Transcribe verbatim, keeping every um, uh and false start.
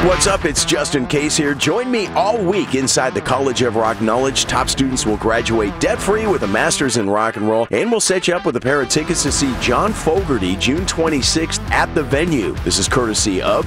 What's up? It's Justin Case here. Join me all week inside the College of Rock Knowledge. Top students will graduate debt-free with a master's in rock and roll, and we'll set you up with a pair of tickets to see John Fogerty June twenty-sixth at the venue. This is courtesy of